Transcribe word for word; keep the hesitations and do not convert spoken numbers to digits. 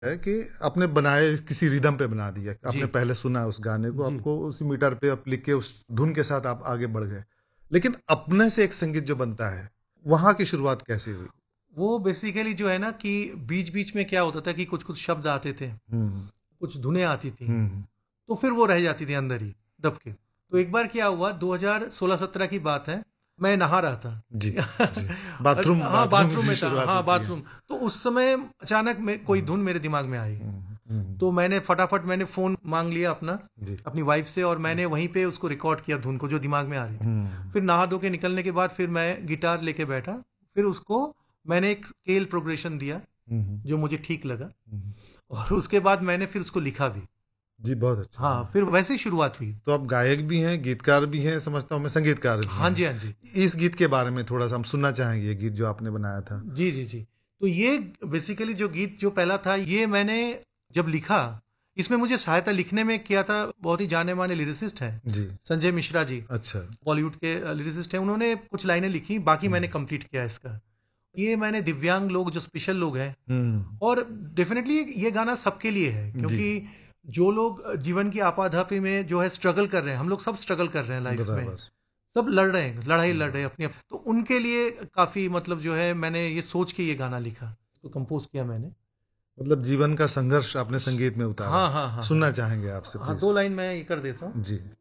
है कि आपने बनाए किसी रिदम पे बना दिया, आपने जी, पहले सुना उस गाने को, जी। आपको उसी मीटर पे आप लिख के उस धुन के साथ आप आगे बढ़ गए। लेकिन अपने से एक संगीत जो बनता है, वहाँ की शुरुआत कैसे हुई? वो बेसिकली जो है ना कि बीच-बीच में क्या होता था कि कुछ-कुछ शब्द आते थे, हुँ, कुछ धुनें आती थी, हुँ, तो फिर वो रह जाती थी अंदर ही दब के। तो एक बार क्या हुआ दो हज़ार सोलह सत्रह की बात है, मैं नहा रहा था। जी, जी। अ, बाथरूम हाँ, बाथरूम बाथरूम से में था शुरुआत हाँ, होती है। बाथरूम। तो उस समय अचानक में कोई हुँ, धुन मेरे दिमाग में आई। हुँ, हुँ, तो मैंने फटाफट मैंने फ़ोन माँग लिया अपना, जी। अपनी वाइफ़ से और हुँ, मैंने वहीं पे उसको रिकॉर्ड किया धुन को जो दिमाग में आ रही थी। हुँ, फिर नहा धो के निकलने के बाद फिर मैं गिटार लेके बैठा, फिर उसको मैंने एक स्केल प्रोग्रेशन दिया, हुँ, हुँ, जो मुझे ठीक लगा हुँ। और उसके बाद मैंने फिर उसको लिखा भी। जी, बहुत अच्छा। हाँ, फिर वैसे ही शुरुआत हुई। तो आप गायक भी हैं, गीतकार भी हैं, समझता हूँ मैं संगीतकार भी हाँ हैं। जी, हाँ जी। इस गीत के बारे में थोड़ा-सा हम सुनना चाहेंगे, ये गीत जो आपने बनाया था। जी, जी, जी। तो ये बेसिकली जो गीत जो पहला था, ये मैंने जब लिखा, इसमें मुझे सहायता लिखने में किया था, बहुत ही जाने-माने लिरिसिस्ट हैं, जी, संजय मिश्रा जी, अच्छा। बॉलीवुड के अ, लिरिसिस्ट हैं। उन्होंने कुछ लाइनें लिखी, बाकी मैंने हुँ, कंप्लीट किया इसका। ये मैंने दिव्यांग लोग जो स्पेशल लोग हैं हुँ, और डेफ़िनेटली ये गाना सबके लिए है, जी, क्योंकि जो लोग अ, जीवन की आपाधापी में जो है स्ट्रगल कर रहे हैं, हम लोग सब स्ट्रगल कर रहे हैं लाइफ़ में। बराबर। सब लड़ रहे हैं, लड़ाई लड़ रहे हुँ, हैं अपनी। तो उनके लिए काफ़ी मतलब जो है मैंने ये सोच के ये गाना लिखा, तो कंपोज़ किया मैंने। मतलब जीवन का संघर्ष आपने संगीत में उतारा। हाँ, हाँ, हाँ, सुनना हाँ। चाहेंगे आपसे हाँ, दो प्लीज़। लाइन मैं ये कर देता हूँ। जी।